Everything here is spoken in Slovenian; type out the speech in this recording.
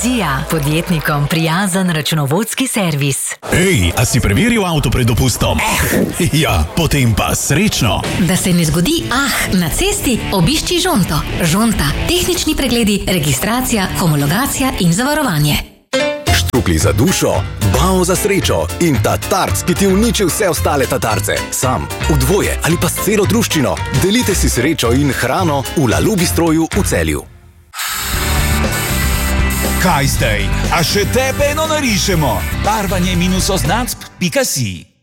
Revizija. Podjetnikom prijazen računovodski servis. Ej, a si preveril avto pred dopustom? Ja, potem pa srečno. Da se ne zgodi na cesti, obišči Žonto. Žonta, tehnični pregledi, registracija, homologacija in zavarovanje. Štrukli za dušo, bao za srečo in tatarc, ki ti uniči vse ostale tatarce. Sam, v dvoje ali pa s celo druščino. Delite si srečo in hrano v Lalu Bistroju v Celju. Kaj zdaj? A še tebe eno narišemo? Barvanje -oznacb.si